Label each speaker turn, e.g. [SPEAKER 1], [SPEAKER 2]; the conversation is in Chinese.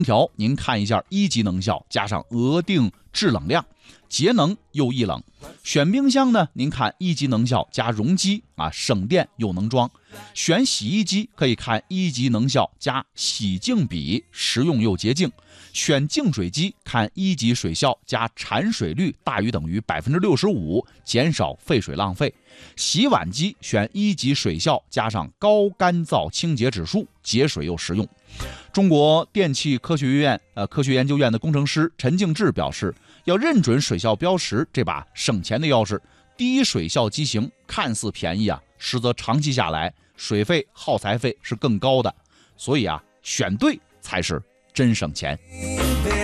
[SPEAKER 1] 调您看一下一级能效加上额定制冷量，节能又易冷。选冰箱呢，您看一级能效加容积省电又能装。选洗衣机可以看一级能效加洗净比，实用又洁净。选净水机看一级水效加产水率大于等于65%，减少废水浪费。洗碗机选一级水效加上高干燥清洁指数，节水又实用。中国电气科学院科学研究院的工程师陈敬志表示，要认准水效标识，这把省钱的钥匙。低水效机型看似便宜实则长期下来水费耗材费是更高的，所以选对才是真省钱。